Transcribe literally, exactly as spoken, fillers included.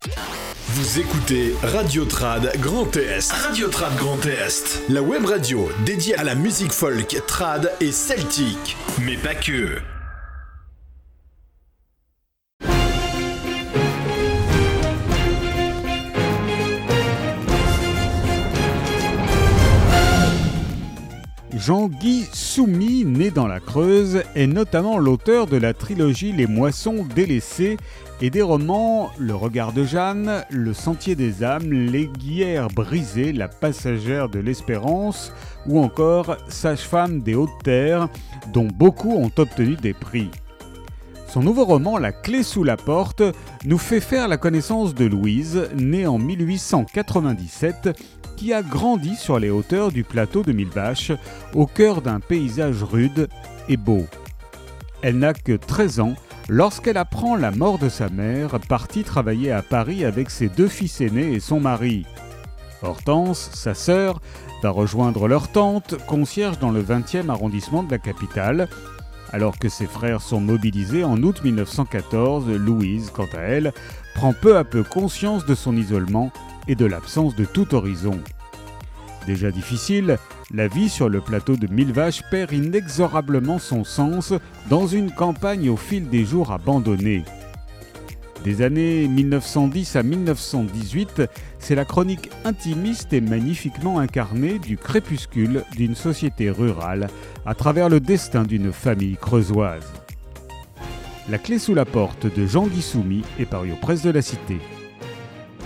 Vous écoutez Radio Trad Grand Est. Radio Trad Grand Est. La web radio dédiée à la musique folk, trad et celtique. Mais pas que. Jean-Guy Soumy, né dans la Creuse, est notamment l'auteur de la trilogie Les Moissons délaissées et des romans Le Regard de Jeanne, Le Sentier des âmes, L'Aiguière brisée, La passagère de l'espérance ou encore Sage-femme des Hautes-Terres, dont beaucoup ont obtenu des prix. Son nouveau roman La Clé sous la porte nous fait faire la connaissance de Louise, née en mille huit cent quatre-vingt-dix-sept, qui a grandi sur les hauteurs du plateau de Millevaches, au cœur d'un paysage rude et beau. Elle n'a que treize ans lorsqu'elle apprend la mort de sa mère, partie travailler à Paris avec ses deux fils aînés et son mari. Hortense, sa sœur, va rejoindre leur tante, concierge dans le vingtième arrondissement de la capitale. Alors que ses frères sont mobilisés en août mille neuf cent quatorze, Louise, quant à elle, prend peu à peu conscience de son isolement et de l'absence de tout horizon. Déjà difficile, la vie sur le plateau de Millevaches perd inexorablement son sens dans une campagne au fil des jours abandonnée. Des années mille neuf cent dix à mille neuf cent dix-huit, c'est la chronique intimiste et magnifiquement incarnée du crépuscule d'une société rurale à travers le destin d'une famille creusoise. La Clé sous la porte de Jean-Guy Soumy est paru aux Presses de la Cité.